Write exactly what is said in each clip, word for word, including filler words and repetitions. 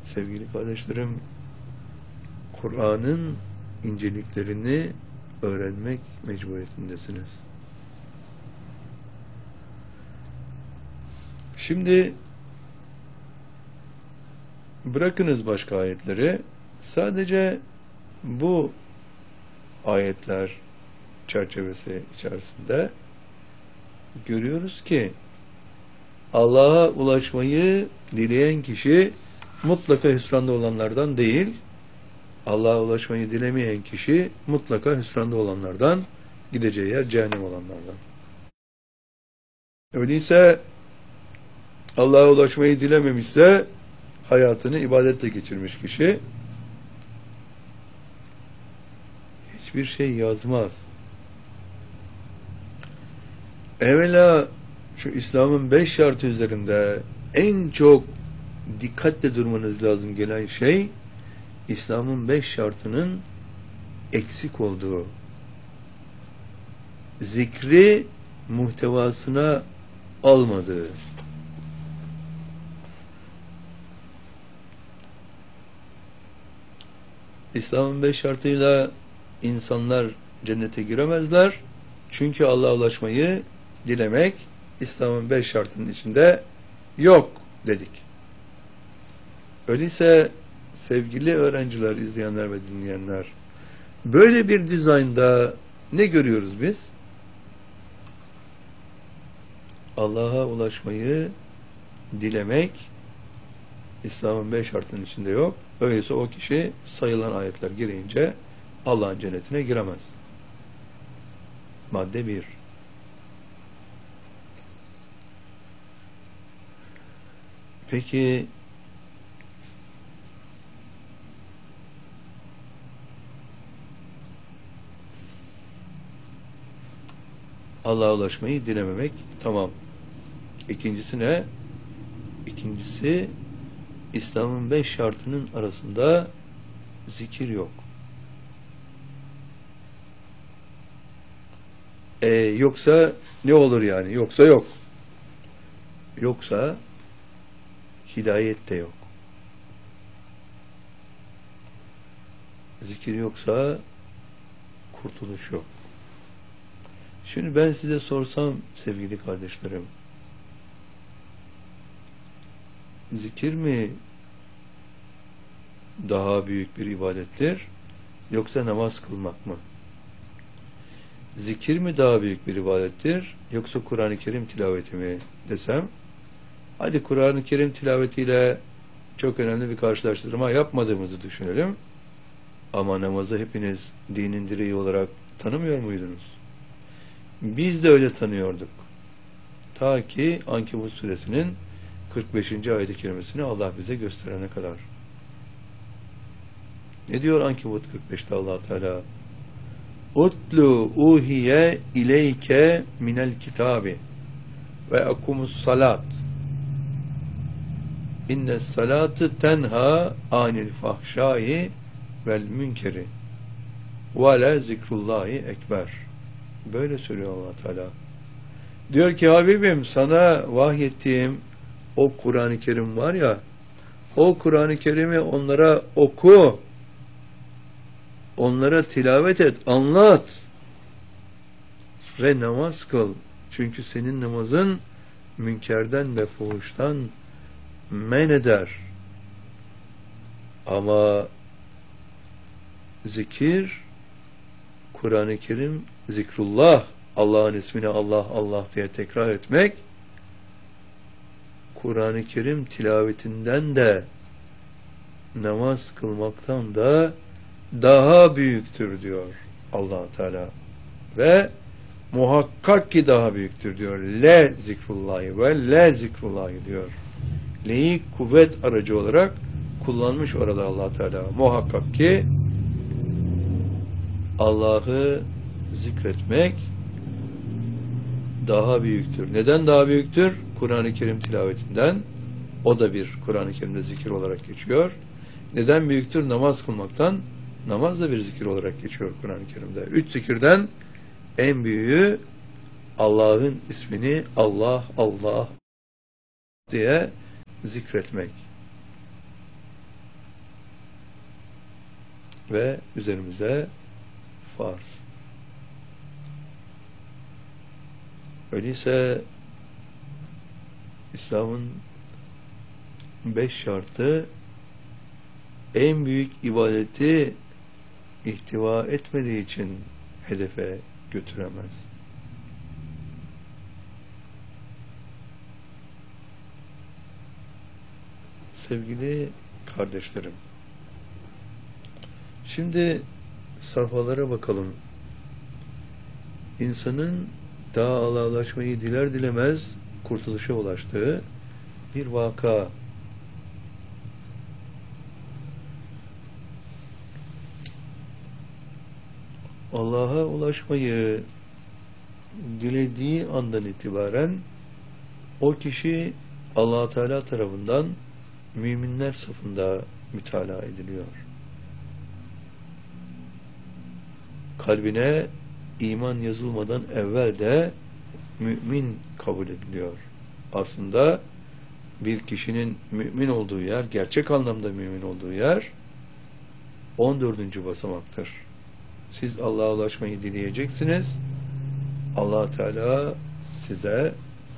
Sevgili kardeşlerim, Kur'an'ın inceliklerini öğrenmek mecburiyetindesiniz. Şimdi bırakınız başka ayetleri, sadece bu ayetler çerçevesi içerisinde görüyoruz ki Allah'a ulaşmayı dileyen kişi mutlaka hüsranda olanlardan değil, Allah'a ulaşmayı dilemeyen kişi mutlaka hüsranda olanlardan, gideceği yer cehennem olanlardan. Öyleyse Allah'a ulaşmayı dilememişse hayatını ibadette geçirmiş kişi hiçbir şey yazmaz. Evvela şu İslam'ın beş şartı üzerinde en çok dikkatle durmanız lazım gelen şey, İslam'ın beş şartının eksik olduğu, zikri muhtevasına almadığı. İslam'ın beş şartıyla insanlar cennete giremezler. Çünkü Allah'a ulaşmayı dilemek İslam'ın beş şartının içinde yok dedik. Öyleyse sevgili öğrenciler, izleyenler ve dinleyenler, böyle bir dizaynda ne görüyoruz biz? Allah'a ulaşmayı dilemek İslam'ın beş şartının içinde yok. Öyleyse o kişi sayılan ayetler gereğince Allah'ın cennetine giremez. Madde bir. Peki Allah'a ulaşmayı dilememek tamam. İkincisi ne? İkincisi İslam'ın beş şartının arasında zikir yok. Ee, yoksa ne olur yani? Yoksa yok. Yoksa hidayet de yok. Zikir yoksa kurtuluş yok. Şimdi ben size sorsam sevgili kardeşlerim, zikir mi daha büyük bir ibadettir yoksa namaz kılmak mı? Zikir mi daha büyük bir ibadettir yoksa Kur'an-ı Kerim tilaveti mi desem, hadi Kur'an-ı Kerim tilavetiyle çok önemli bir karşılaştırma yapmadığımızı düşünelim. Ama namazı hepiniz dinin direği olarak tanımıyor muydunuz? Biz de öyle tanıyorduk. Ta ki Ankebut suresinin kırk beşinci ayet-i kerimesini Allah bize gösterene kadar. Ne diyor Ankebut kırk beşte Allah Teala? Utlu uhiye ileyke minel kitabi ve akumus salat inne salatı tenha anil fahşai vel münkeri ve la zikrullahi ekber. Böyle söylüyor Allah Teala. Diyor ki Habibim, sana vahyettiğim o Kur'an-ı Kerim var ya, o Kur'an-ı Kerim'i onlara oku, onlara tilavet et, anlat ve namaz kıl. Çünkü senin namazın münkerden ve fuhuştan men eder. Ama zikir, Kur'an-ı Kerim, zikrullah, Allah'ın ismini Allah Allah diye tekrar etmek, Kur'an-ı Kerim tilavetinden de namaz kılmaktan da daha büyüktür diyor Allah Teala. Ve muhakkak ki daha büyüktür diyor. Le zikrullahi ve le zikrullahi diyor. Le'yi kuvvet aracı olarak kullanmış orada Allah Teala. Muhakkak ki Allah'ı zikretmek daha büyüktür. Neden daha büyüktür? Kur'an-ı Kerim tilavetinden. O da bir Kur'an-ı Kerim'de zikir olarak geçiyor. Neden büyüktür? Namaz kılmaktan. Namaz da bir zikir olarak geçiyor Kur'an-ı Kerim'de. Üç zikirden en büyüğü Allah'ın ismini Allah Allah diye zikretmek. ve üzerimize farz. Öyleyse İslam'ın beş şartı en büyük ibadeti ihtiva etmediği için hedefe götüremez. Sevgili kardeşlerim, şimdi safhalara bakalım. İnsanın daha Allah'laşmayı diler dilemez kurtuluşa ulaştığı bir vaka. Allah'a ulaşmayı dilediği andan itibaren o kişi Allah Teala tarafından müminler safında mütalaa ediliyor. Kalbine iman yazılmadan evvel de mümin kabul ediliyor. Aslında bir kişinin mümin olduğu yer, gerçek anlamda mümin olduğu yer on dördüncü basamaktır. Siz Allah'a ulaşmayı dileyeceksiniz. Allah Teala size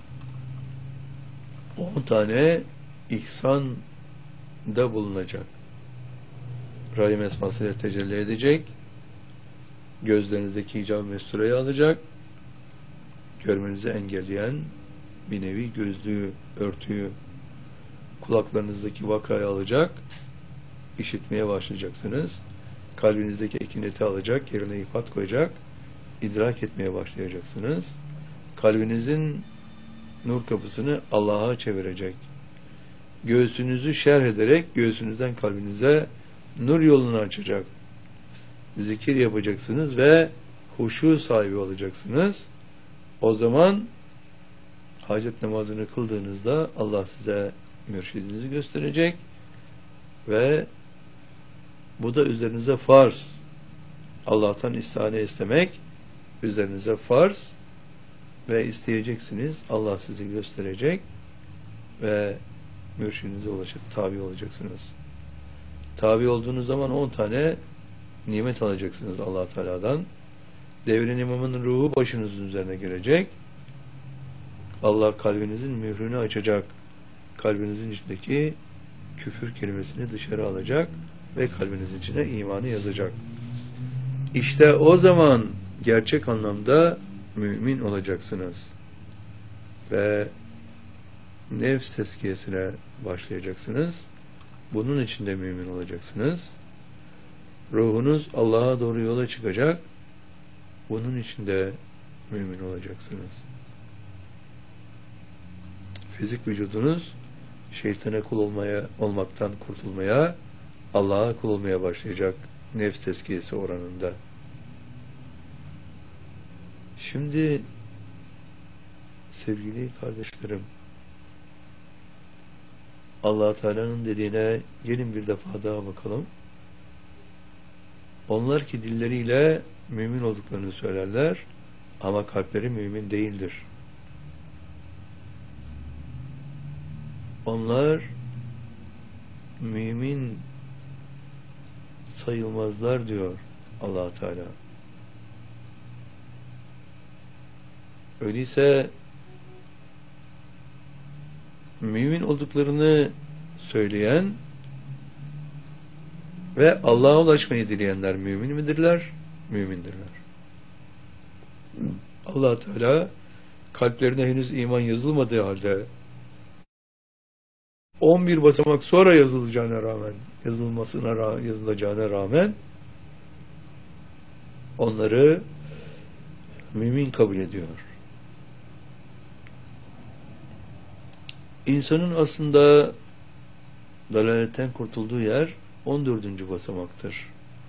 on tane ihsan da bulunacak. Rahim esmasıyla tecelli edecek. Gözlerinizdeki hicab-ı mesturayı alacak. Görmenizi engelleyen bir nevi gözlüğü, örtüyü, kulaklarınızdaki vakrayı alacak. İşitmeye başlayacaksınız. Kalbinizdeki ekineti alacak, yerine ifat koyacak. İdrak etmeye başlayacaksınız. Kalbinizin nur kapısını Allah'a çevirecek. Göğsünüzü şerh ederek göğsünüzden kalbinize nur yolunu açacak. Zikir yapacaksınız ve huşu sahibi olacaksınız. O zaman hacet namazını kıldığınızda Allah size mürşidinizi gösterecek ve bu da üzerinize farz. Allah'tan istihane istemek üzerinize farz ve isteyeceksiniz. Allah sizi gösterecek ve mürşidinize ulaşıp tabi olacaksınız. Tabi olduğunuz zaman on tane nimet alacaksınız Allah Teala'dan. Devrin imamının ruhu başınızın üzerine gelecek. Allah kalbinizin mührünü açacak. Kalbinizin içindeki küfür kelimesini dışarı alacak ve kalbinizin içine imanı yazacak. İşte o zaman gerçek anlamda mümin olacaksınız. Ve nefs tezkiyesine başlayacaksınız. Bunun için de mümin olacaksınız. Ruhunuz Allah'a doğru yola çıkacak. Bunun için de mümin olacaksınız. Fizik vücudunuz şeytana kul olmaya, olmaktan kurtulmaya, Allah'a kul olmaya başlayacak nefs tezkiyesi oranında. Şimdi sevgili kardeşlerim, Allah Teala'nın dediğine gelin bir defa daha bakalım. Onlar ki dilleriyle mümin olduklarını söylerler ama kalpleri mümin değildir. Onlar mümin sayılmazlar diyor Allah Teala. Öyleyse mümin olduklarını söyleyen ve Allah'a ulaşmayı dileyenler mümin midirler? Mümindirler. Allah Teala kalplerine henüz iman yazılmadığı halde on bir basamak sonra yazılacağına rağmen, yazılmasına yazılacağına rağmen onları mümin kabul ediyor. İnsanın aslında dalaletten kurtulduğu yer on dördüncü basamaktır.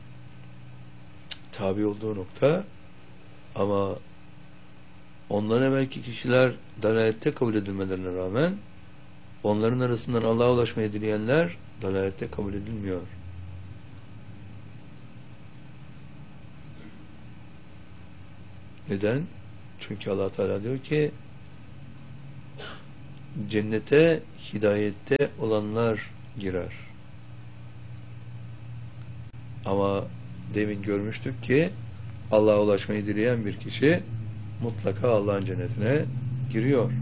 Tabi olduğu nokta, ama ondan evvelki kişiler dalalette kabul edilmelerine rağmen onların arasından Allah'a ulaşmayı dileyenler dalalette kabul edilmiyor. Neden? Çünkü Allah Teala diyor ki cennete hidayette olanlar girer. Ama demin görmüştük ki Allah'a ulaşmayı dileyen bir kişi mutlaka Allah'ın cennetine giriyor.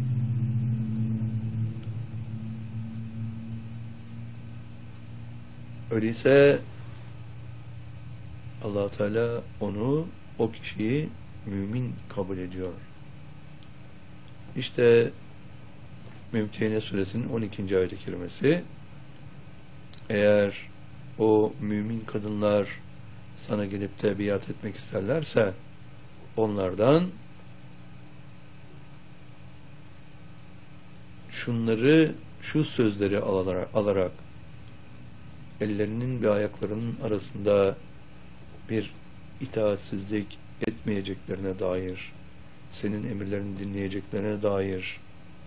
Öyleyse Allah Teala onu, o kişiyi mümin kabul ediyor. İşte Mümtehine Suresinin on ikinci ayet-i kerimesi, eğer o mümin kadınlar sana gelip de biat etmek isterlerse onlardan şunları, şu sözleri alarak, alarak ellerinin ve ayaklarının arasında bir itaatsizlik etmeyeceklerine dair, senin emirlerini dinleyeceklerine dair,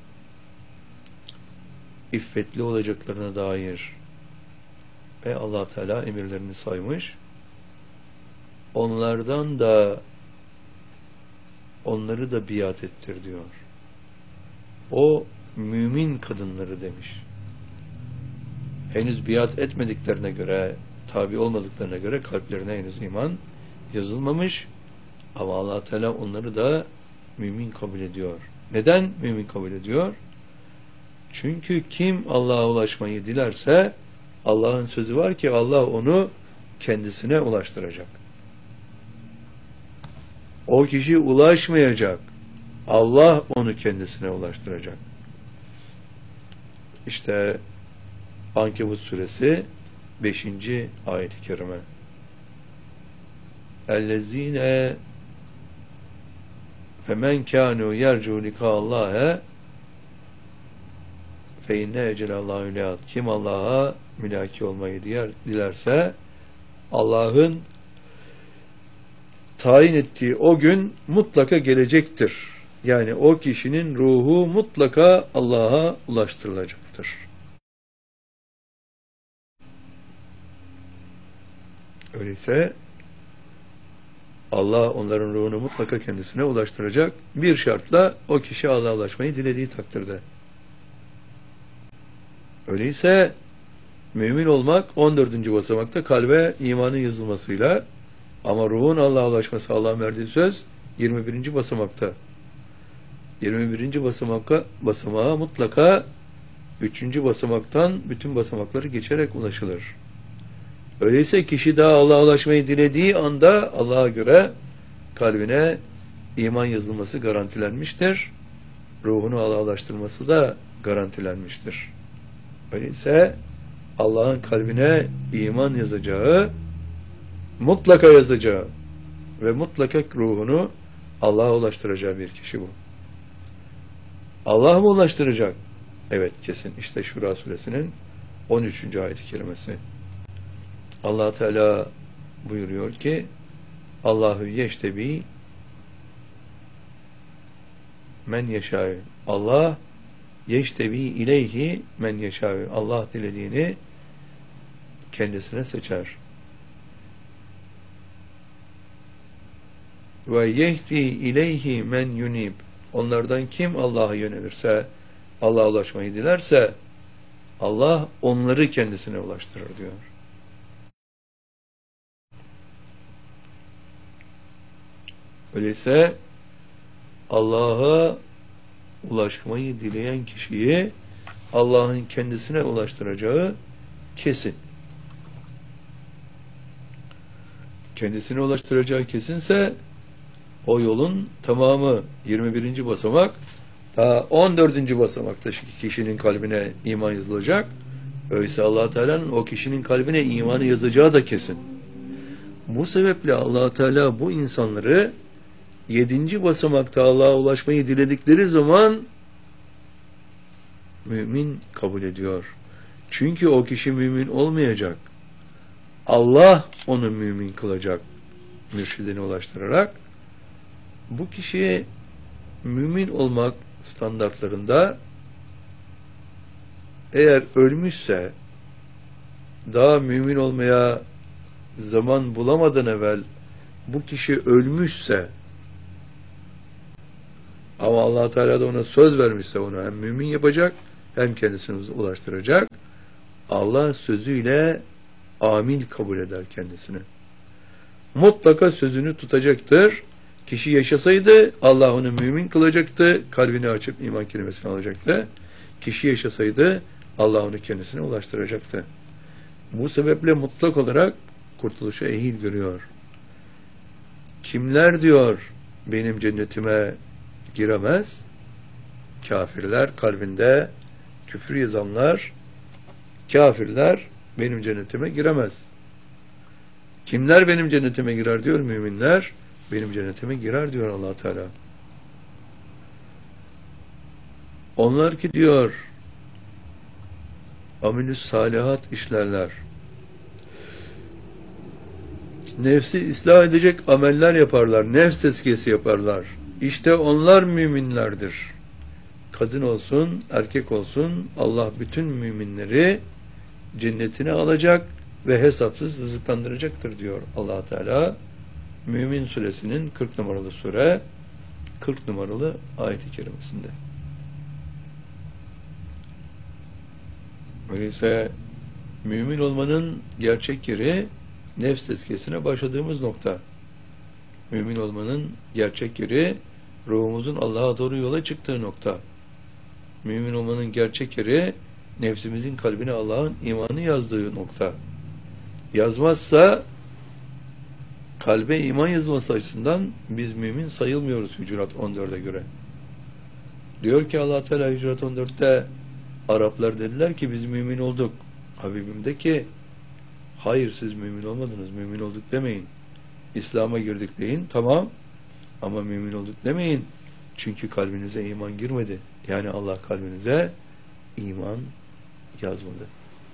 iffetli olacaklarına dair ve Allah Teala emirlerini saymış. Onlardan da onları da biat ettir diyor. O mümin kadınları demiş. Henüz biat etmediklerine göre, tabi olmadıklarına göre kalplerine henüz iman yazılmamış. Ama Allah Teala onları da mümin kabul ediyor. Neden mümin kabul ediyor? Çünkü kim Allah'a ulaşmayı dilerse, Allah'ın sözü var ki Allah onu kendisine ulaştıracak. O kişi ulaşmayacak. Allah onu kendisine ulaştıracak. İşte Ankebut suresi beşinci ayet-i kerime. Ellezine femen kânû yercû likâllâhe fe inne ecelallâhu leât. Kim Allah'a mülaki olmayı dilerse Allah'ın tayin ettiği o gün mutlaka gelecektir. Yani o kişinin ruhu mutlaka Allah'a ulaştırılacaktır. Öyleyse Allah onların ruhunu mutlaka kendisine ulaştıracak. Bir şartla, o kişi Allah'a ulaşmayı dilediği takdirde. Öyleyse mümin olmak on dördüncü basamakta kalbe imanın yazılmasıyla, ama ruhun Allah'a ulaşması, Allah'ın verdiği söz yirmi birinci basamakta. yirmi birinci basamağa, basamağa mutlaka üçüncü basamaktan bütün basamakları geçerek ulaşılır. Öyleyse kişi daha Allah'a ulaşmayı dilediği anda Allah'a göre kalbine iman yazılması garantilenmiştir. Ruhunu Allah'a ulaştırması da garantilenmiştir. Öyleyse Allah'ın kalbine iman yazacağı, mutlaka yazacağı ve mutlaka ruhunu Allah'a ulaştıracağı bir kişi bu. Allah mı ulaştıracak? Evet, kesin. İşte Şura suresinin on üçüncü ayet-i kerimesi. Allah Teala buyuruyor ki Allahu yeştebi men yeşâ'ü. Allah yeştebi ileyhi men yeşâ'ü. Allah dilediğini kendisine seçer. Ve yehdi ileyhi men yunib. Onlardan kim Allah'a yönelirse, Allah'a ulaşmayı dilerse Allah onları kendisine ulaştırır diyor. Öyleyse Allah'a ulaşmayı dileyen kişiyi Allah'ın kendisine ulaştıracağı kesin. Kendisine ulaştıracağı kesinse o yolun tamamı yirmi birinci basamak, daha on dördüncü basamakta kişinin kalbine iman yazılacak. Öyleyse Allah Teala'nın o kişinin kalbine imanı yazacağı da kesin. Bu sebeple Allah Teala bu insanları yedinci basamakta Allah'a ulaşmayı diledikleri zaman mümin kabul ediyor. Çünkü o kişi mümin olmayacak. Allah onu mümin kılacak mürşidine ulaştırarak. Bu kişi mümin olmak standartlarında eğer ölmüşse, daha mümin olmaya zaman bulamadan evvel bu kişi ölmüşse, ama Allah Teala da ona söz vermişse onu hem mümin yapacak hem kendisine ulaştıracak, Allah sözüyle amil kabul eder kendisini. mutlaka sözünü tutacaktır. Kişi yaşasaydı Allah onu mümin kılacaktı, kalbini açıp iman kelimesini alacaktı. Kişi yaşasaydı Allah onu kendisine ulaştıracaktı. Bu sebeple mutlak olarak kurtuluşa ehil görüyor. Kimler diyor benim cennetime giremez? Kafirler, kalbinde küfür yazanlar, kafirler benim cennetime giremez. Kimler benim cennetime girer diyor? Müminler benim cennetime girer diyor Allah Teala. Onlar ki diyor amelü salihat işlerler. Nefsi ıslah edecek ameller yaparlar. Nefs tezkiyesi yaparlar. İşte onlar müminlerdir. Kadın olsun, erkek olsun Allah bütün müminleri cennetine alacak ve hesapsız rızıklandıracaktır diyor Allah Teala. Mümin suresinin kırk numaralı sure, kırk numaralı ayet-i kerimesinde. Öyleyse mümin olmanın gerçek yeri nefs tezkiyesine başladığımız nokta. Mümin olmanın gerçek yeri ruhumuzun Allah'a doğru yola çıktığı nokta. Mümin olmanın gerçek yeri nefsimizin kalbine Allah'ın imanı yazdığı nokta. Yazmazsa kalbe iman yazması açısından biz mümin sayılmıyoruz Hücurat on dörde göre. Diyor ki Allah Teala Hücurat on dörtte Araplar dediler ki biz mümin olduk. Habibim de ki hayır siz mümin olmadınız. Mümin olduk demeyin. İslam'a girdik deyin. Tamam. Ama mümin olduk demeyin. Çünkü kalbinize iman girmedi. Yani Allah kalbinize iman yazmadı.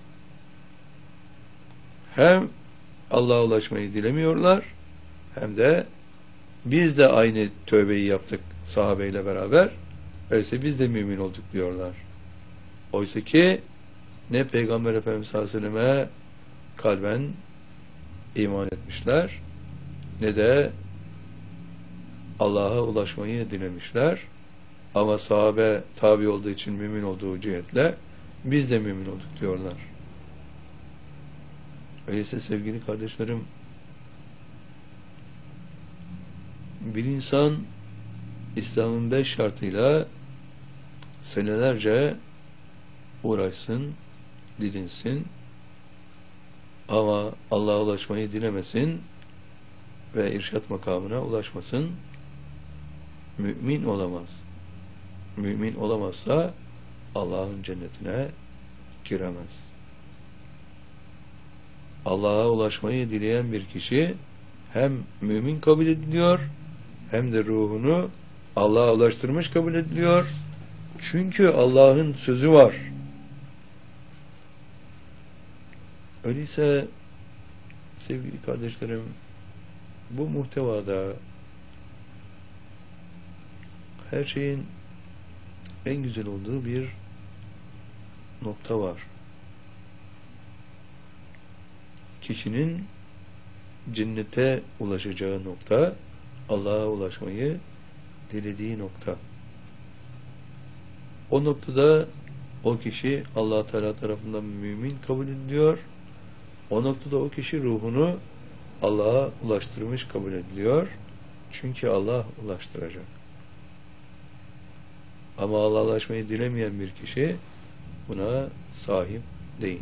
Hem Allah'a ulaşmayı dilemiyorlar hem de biz de aynı tövbeyi yaptık sahabeyle beraber. Öyleyse biz de mümin olduk diyorlar. Oysa ki ne Peygamber Efendimiz sallallahu aleyhi ve selleme kalben iman etmişler ne de Allah'a ulaşmayı dilemişler. Ama sahabe tabi olduğu için mümin olduğu cihetle biz de mümin olduk diyorlar. Öyleyse sevgili kardeşlerim, bir insan İslam'ın beş şartıyla senelerce uğraşsın, didinsin ama Allah'a ulaşmayı dilemesin ve irşat makamına ulaşmasın, mümin olamaz. Mümin olamazsa Allah'ın cennetine giremez. Allah'a ulaşmayı dileyen bir kişi hem mümin kabul ediliyor hem de ruhunu Allah'a ulaştırmış kabul ediliyor. Çünkü Allah'ın sözü var. Öyleyse sevgili kardeşlerim, bu muhtevada her şeyin en güzel olduğu bir nokta var. Kişinin cennete ulaşacağı nokta, Allah'a ulaşmayı dilediği nokta. O noktada o kişi Allah Teala tarafından mümin kabul ediliyor. O noktada o kişi ruhunu Allah'a ulaştırmış kabul ediliyor. Çünkü Allah ulaştıracak. Ama Allah'a ulaşmayı dilemeyen bir kişi buna sahip değil.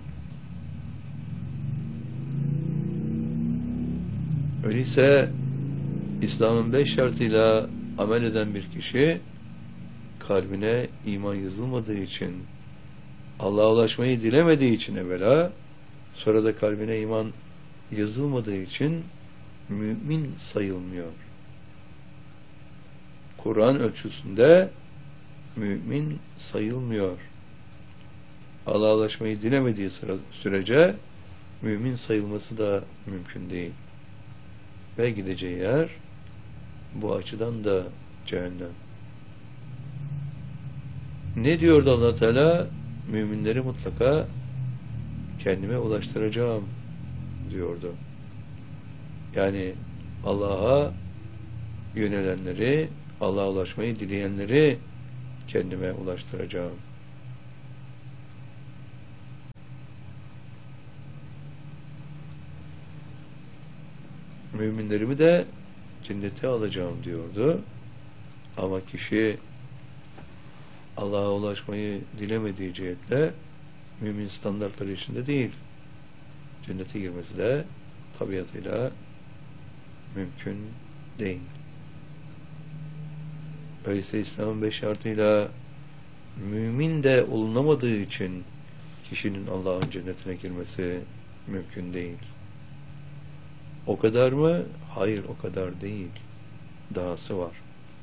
Öyleyse İslam'ın beş şartıyla amel eden bir kişi kalbine iman yazılmadığı için, Allah'a ulaşmayı dilemediği için evvela, sonra da kalbine iman yazılmadığı için mümin sayılmıyor. Kur'an ölçüsünde mümin sayılmıyor. Allah'a ulaşmayı dilemediği sürece mümin sayılması da mümkün değil. Ve gideceği yer bu açıdan da cehennem. Ne diyordu Allah Teala? Müminleri mutlaka kendime ulaştıracağım diyordu. Yani Allah'a yönelenleri, Allah'a ulaşmayı dileyenleri kendime ulaştıracağım. müminlerimi de cennete alacağım diyordu. Ama kişi Allah'a ulaşmayı dilemediği cihetle mümin standartları içinde değil. Cennete girmesi de tabiatıyla mümkün değil. Öyleyse İslam'ın beş şartıyla mümin de olunamadığı için kişinin Allah'ın cennetine girmesi mümkün değil. O kadar mı? Hayır, o kadar değil. Dahası var.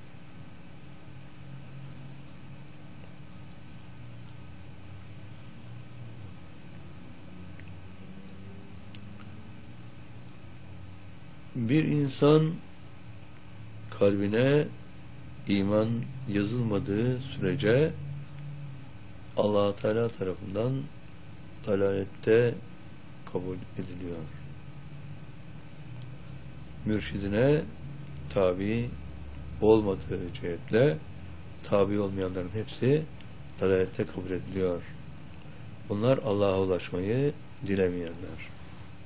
Bir insan kalbine iman yazılmadığı sürece Allah Teala tarafından dalalette kabul ediliyor. Mürşidine tabi olmadığı cihetle tabi olmayanların hepsi dalalette kabul ediliyor. Bunlar Allah'a ulaşmayı dilemeyenler.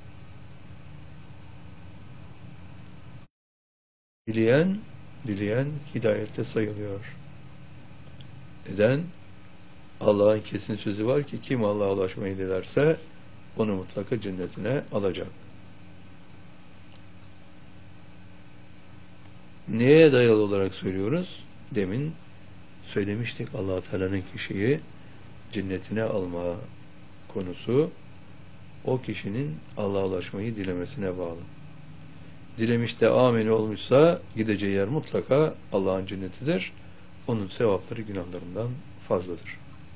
Dileyen, dileyen hidayette sayılıyor. Neden? Allah'ın kesin sözü var ki kim Allah'a ulaşmayı dilerse onu mutlaka cennetine alacak. Neye dayalı olarak söylüyoruz? Demin söylemiştik, Allah Teala'nın kişiyi cennetine alma konusu o kişinin Allah'a ulaşmayı dilemesine bağlı. Dilemiş de amin olmuşsa gideceği yer mutlaka Allah'ın cennetidir. Onun sevapları günahlarından fazladır.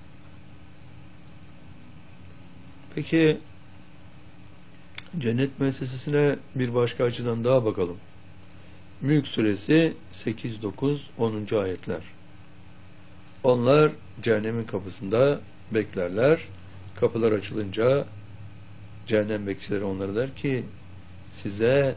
Peki cennet müessesesine bir başka açıdan daha bakalım. Mülk suresi sekiz, dokuz, onuncu ayetler. Onlar cehennemin kapısında beklerler. Kapılar açılınca cehennem bekçileri onlara der ki size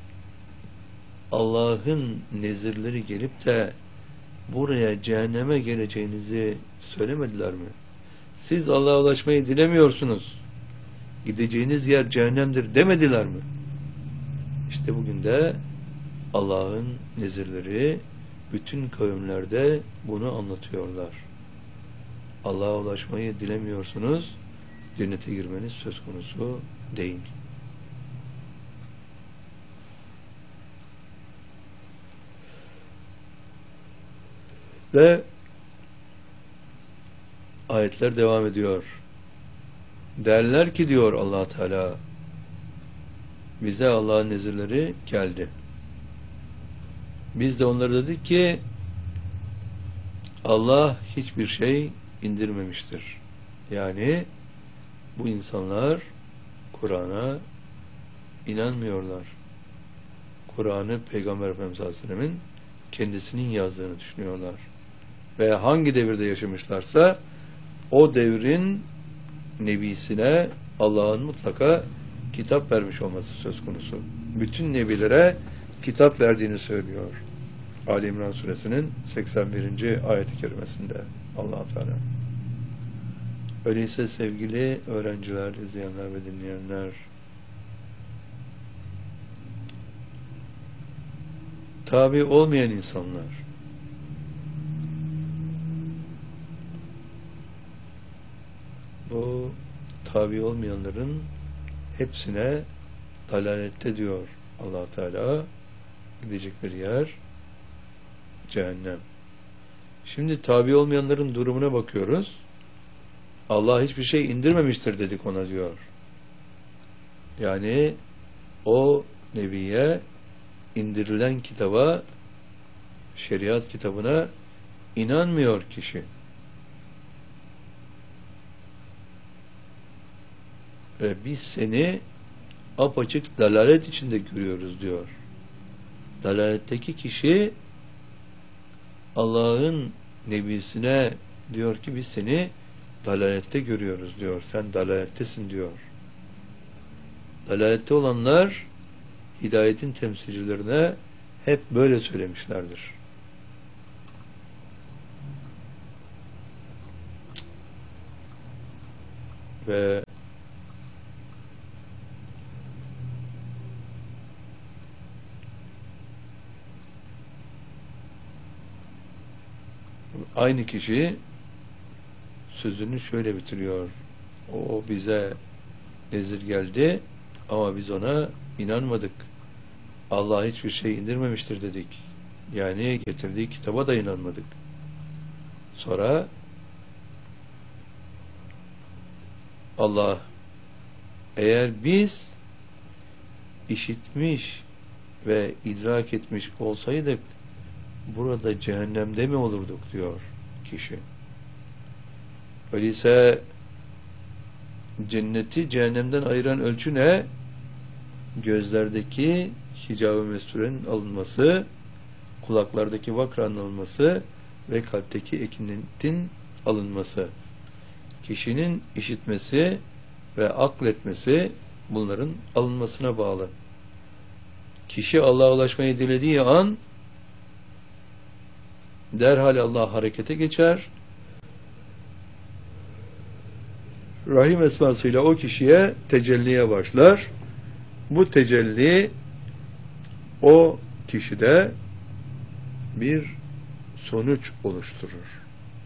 Allah'ın nezirleri gelip de buraya cehenneme geleceğinizi söylemediler mi? Siz Allah'a ulaşmayı dilemiyorsunuz. Gideceğiniz yer cehennemdir demediler mi? İşte bugün de Allah'ın nezirleri bütün kavimlerde bunu anlatıyorlar. Allah'a ulaşmayı dilemiyorsunuz, cennete girmeniz söz konusu değil. Ve ayetler devam ediyor. Derler ki diyor Allah Teala, bize Allah'ın nezirleri geldi. Biz de onlara dedik ki Allah hiçbir şey indirmemiştir. Yani bu insanlar Kur'an'a inanmıyorlar. Kur'an'ı Peygamber Efendimiz sallallahu aleyhi ve sellem'in kendisinin yazdığını düşünüyorlar. Ve hangi devirde yaşamışlarsa o devrin nebisine Allah'ın mutlaka kitap vermiş olması söz konusu. Bütün nebilere kitap verdiğini söylüyor. Ali İmran suresinin seksen birinci ayet-i kerimesinde Allah-u Teala. Öyleyse sevgili öğrenciler, izleyenler ve dinleyenler, tabi olmayan insanlar, bu tabi olmayanların hepsine dalalette diyor Allah Teala, gidecekleri yer cehennem. Şimdi tabi olmayanların durumuna bakıyoruz. Allah hiçbir şey indirmemiştir dedik ona diyor. Yani o nebiye indirilen kitaba, şeriat kitabına inanmıyor kişi. Ve biz seni apaçık dalalet içinde görüyoruz diyor. Dalaletteki kişi Allah'ın nebisine diyor ki biz seni dalalette görüyoruz diyor. Sen dalalettesin diyor. Dalalette olanlar hidayetin temsilcilerine hep böyle söylemişlerdir. Ve aynı kişi sözünü şöyle bitiriyor. O bize nezir geldi ama biz ona inanmadık. Allah hiçbir şey indirmemiştir dedik. Yani getirdiği kitaba da inanmadık. Sonra Allah, eğer biz işitmiş ve idrak etmiş olsaydık burada cehennemde mi olurduk diyor kişi. Öyleyse cenneti cehennemden ayıran ölçü ne? Gözlerdeki hicab-ı mesturenin alınması, kulaklardaki vakranın alınması ve kalpteki ekinetin alınması. Kişinin işitmesi ve akletmesi bunların alınmasına bağlı. Kişi Allah'a ulaşmayı dilediği an derhal Allah harekete geçer. Rahim esmasıyla o kişiye tecelliye başlar. Bu tecelli o kişide bir sonuç oluşturur.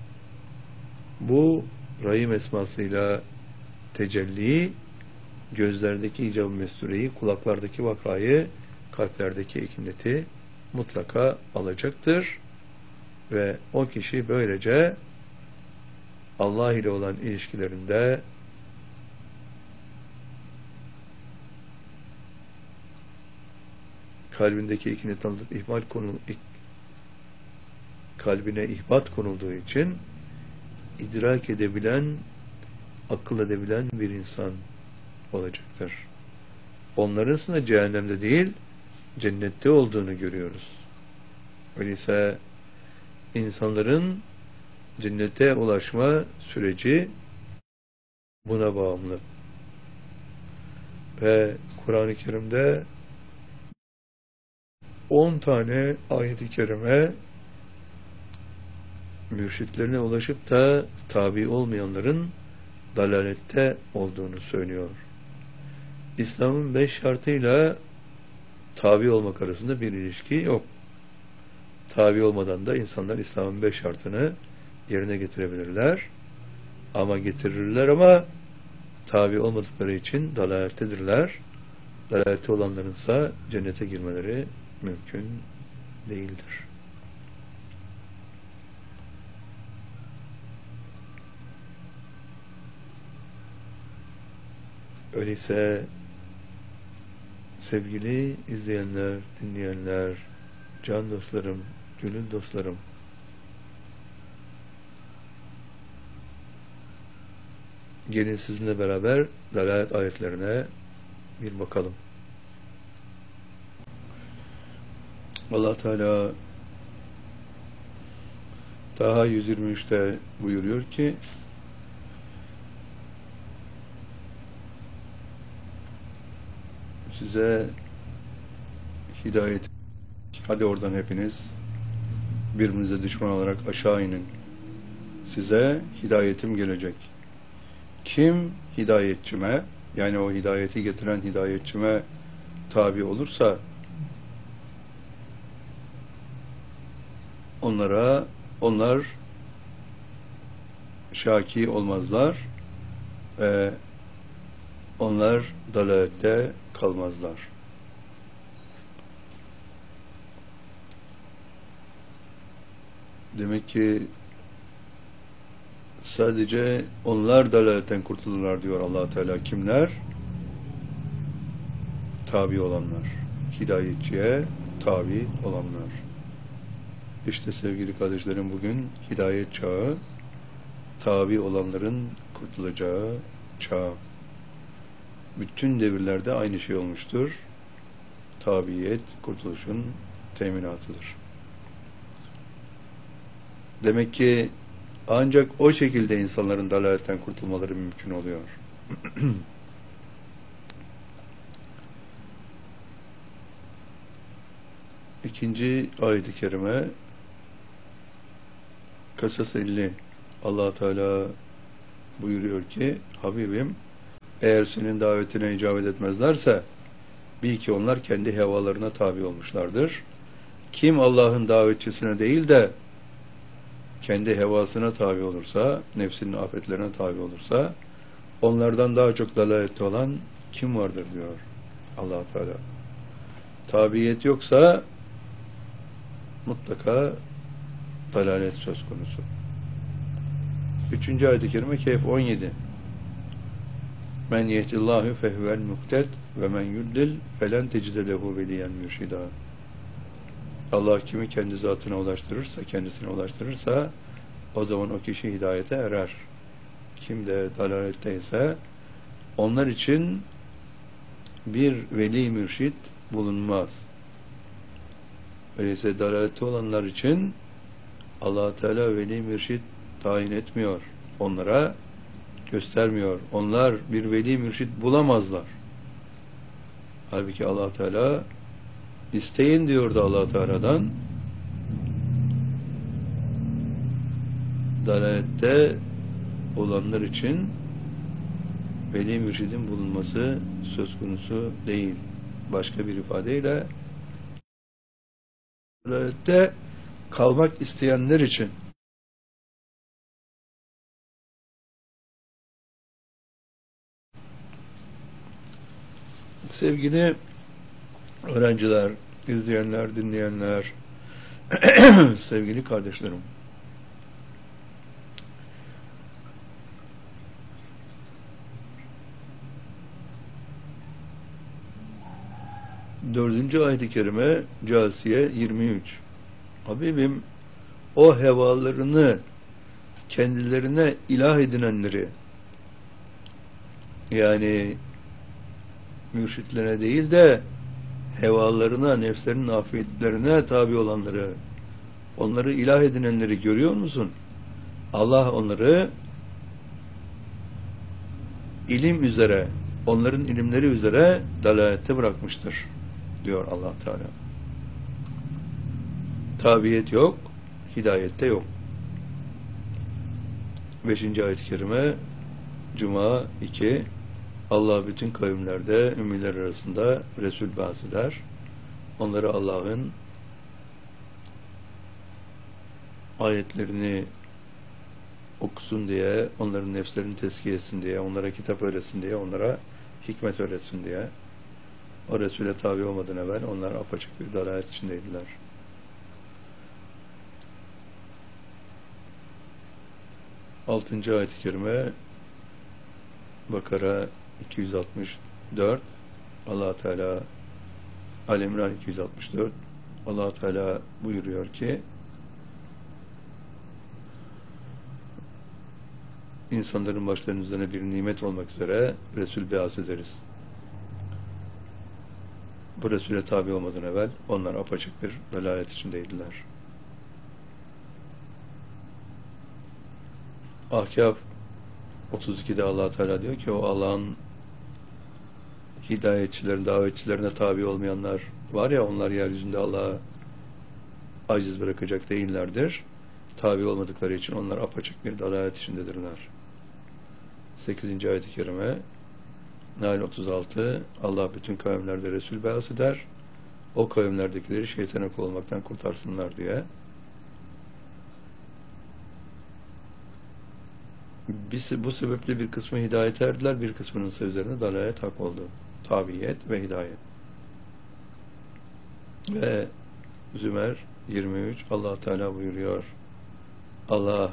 Bu Rahim esmasıyla tecelli gözlerdeki icab-ı mestureyi, kulaklardaki vakayı, kalplerdeki ekineti mutlaka alacaktır. Ve o kişi böylece Allah ile olan ilişkilerinde kalbindeki ikinet alıp ihmal konu kalbine ihbat konulduğu için idrak edebilen, akıl edebilen bir insan olacaktır. Onların aslında cehennemde değil, cennette olduğunu görüyoruz. Öyleyse insanların cennete ulaşma süreci buna bağımlı. Ve Kur'an-ı Kerim'de on tane ayet-i kerime mürşitlerine ulaşıp da tabi olmayanların dalalette olduğunu söylüyor. İslam'ın beş şartıyla tabi olmak arasında bir ilişki yok. Tabi olmadan da insanlar İslam'ın beş şartını yerine getirebilirler. Ama getirirler ama tabi olmadıkları için dalalettedirler. Dalalette olanlarınsa cennete girmeleri mümkün değildir. Öyleyse sevgili izleyenler, dinleyenler, can dostlarım, gönül dostlarım, gelin sizinle beraber dalalet ayetlerine bir bakalım. Allah Teala Taha yüz yirmi üçte buyuruyor ki size hidayet, hadi oradan hepiniz birbirinize düşman olarak aşağı inin, size hidayetim gelecek. Kim hidayetçime, yani o hidayeti getiren hidayetçime tabi olursa onlara onlar şaki olmazlar ve onlar dalalette kalmazlar. Demek ki sadece onlar dalaletten kurtulurlar diyor Allah Teala. Kimler? Tabi olanlar. Hidayetçiye tabi olanlar. İşte sevgili kardeşlerim, bugün hidayet çağı, tabi olanların kurtulacağı çağ. Bütün devirlerde aynı şey olmuştur. Tabiyet, kurtuluşun teminatıdır. Demek ki ancak o şekilde insanların dalaletten kurtulmaları mümkün oluyor. İkinci ayet-i kerime Kasas elli, Allah Teala buyuruyor ki Habibim, eğer senin davetine icabet etmezlerse bil ki onlar kendi hevalarına tabi olmuşlardır. Kim Allah'ın davetçisine değil de kendi hevasına tabi olursa, nefsinin afetlerine tabi olursa, onlardan daha çok dalalette olan kim vardır diyor Allah Teala. Tabiyet yoksa mutlaka dalalet söz konusu. Üçüncü ayet-i kerime Kehf on yedi. Men yehdillahu fehuvel muhted ve men yuddil felen tecide lehu veliyen mürşida. Allah kimi kendi zatına ulaştırırsa, kendisine ulaştırırsa o zaman o kişi hidayete erer. Kim de dalaletteyse onlar için bir veli mürşit bulunmaz. Öyleyse dalalette olanlar için Allah Teala veli mürşit tayin etmiyor. Onlara göstermiyor. Onlar bir veli mürşit bulamazlar. Halbuki Allah Teala isteyin diyordu Allah Teala'dan. Dalalette olanlar için veli mürşidin bulunması söz konusu değil. Başka bir ifadeyle dalalette kalmak isteyenler için sevgili öğrenciler, izleyenler, dinleyenler, sevgili kardeşlerim, dördüncü ayet-i kerime Câsiye yirmi üç. Habibim, o hevalarını kendilerine ilah edinenleri, yani mürşitlere değil de hevalarına, nefslerinin afiyetlerine tabi olanları, onları ilah edinenleri görüyor musun? Allah onları ilim üzere, onların ilimleri üzere dalalette bırakmıştır diyor Allah Teala. Tabiyet yok, hidayette yok. Beşinci ayet-i kerime Cuma iki. Allah bütün kavimlerde, ümmiler arasında Resul bahseder. Onları Allah'ın ayetlerini okusun diye, onların nefslerini tezkiye etsin diye, onlara kitap öğretsin diye, onlara hikmet öğretsin diye. O Resul'e tabi olmadan evvel onlar apaçık bir dalalet içindeydiler. Altıncı ayet-i kerime Bakara iki yüz altmış dört, Allah Teala Ali İmran iki yüz altmış dört, Allah Teala buyuruyor ki insanların başlarının üzerine bir nimet olmak üzere Resul beas ederiz. Bu Resul'e tabi olmadan evvel onlar apaçık bir dalalet içindeydiler. Ahkâf otuz ikide Allah Teala diyor ki o Allah'ın hidayetçilerin, davetçilerine tabi olmayanlar var ya, onlar yeryüzünde Allah'a aciz bırakacak değillerdir. Tabi olmadıkları için onlar apaçık bir dalalet içindedirler. sekizinci ayet-i kerime Nail otuz altı, Allah bütün kavimlerde Resul beas eder, o kavimlerdekileri şeytana kul olmaktan kurtarsınlar diye. Biz, bu sebeple bir kısmı hidayet erdiler, bir kısmının ise üzerine dalalet hak oldu. Tabiyet ve hidayet. Ve Zümer yirmi üç, Allah Teala buyuruyor, Allah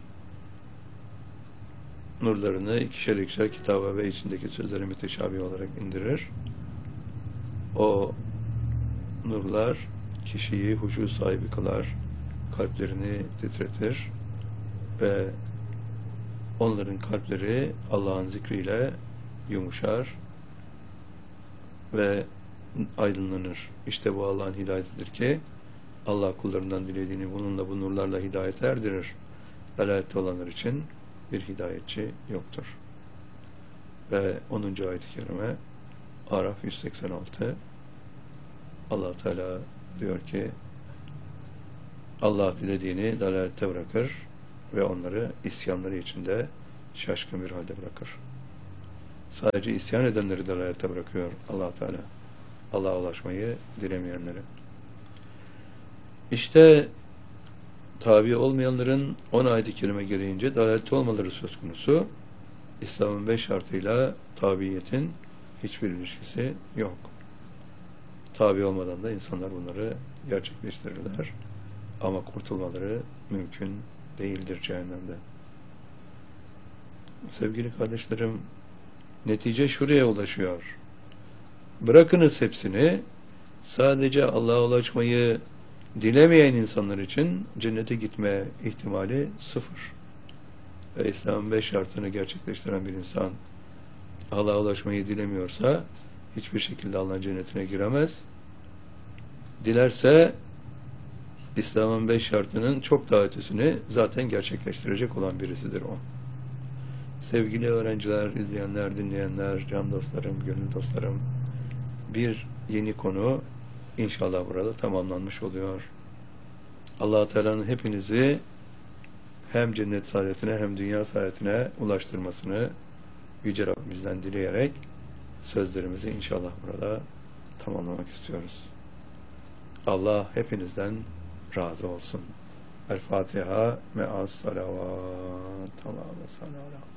nurlarını ikişer ikişer kitaba ve içindeki sözleri müteşabih olarak indirir. O nurlar kişiyi huşu sahibi kılar, kalplerini titretir ve onların kalpleri Allah'ın zikriyle yumuşar ve aydınlanır. İşte bu Allah'ın hidayetidir ki Allah kullarından dilediğini bununla, bu nurlarla hidayet erdirir. Dalalette olanlar için bir hidayetçi yoktur. Ve onuncu ayet-i kerime Araf yüz seksen altı, Allah Teala diyor ki Allah dilediğini dalalette bırakır ve onları isyanları içinde şaşkın bir halde bırakır. Sadece isyan edenleri dalalette bırakıyor Allah Teala. Allah'a ulaşmayı dilemeyenleri. İşte tabi olmayanların on ayet-i kerime gereğince dalalette olmaları söz konusu. İslam'ın beş şartıyla tabiiyetin hiçbir ilişkisi yok. Tabi olmadan da insanlar bunları gerçekleştirirler. Ama kurtulmaları mümkün değildir cehennemde. Sevgili kardeşlerim, netice şuraya ulaşıyor. Bırakınız hepsini, sadece Allah'a ulaşmayı dilemeyen insanlar için cennete gitme ihtimali sıfır. Ve İslam'ın beş şartını gerçekleştiren bir insan Allah'a ulaşmayı dilemiyorsa hiçbir şekilde Allah'ın cennetine giremez. Dilerse İslam'ın beş şartının çok daha ötesini zaten gerçekleştirecek olan birisidir o. Sevgili öğrenciler, izleyenler, dinleyenler, can dostlarım, gönül dostlarım, bir yeni konu inşallah burada tamamlanmış oluyor. Allah-u Teala'nın hepinizi hem cennet saadetine hem dünya saadetine ulaştırmasını Yüce Rabbimizden dileyerek sözlerimizi inşallah burada tamamlamak istiyoruz. Allah hepinizden razı olsun. El Fatiha me'as salavat. Allah'a sallallahu